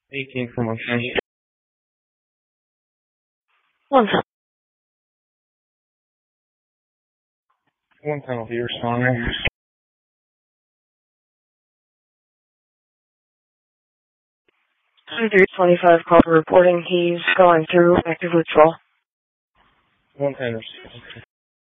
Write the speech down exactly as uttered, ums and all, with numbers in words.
eighteen for one ten. One ten. One ten will be responding. three twenty-five call reporting he's going through active withdrawal. One ten received.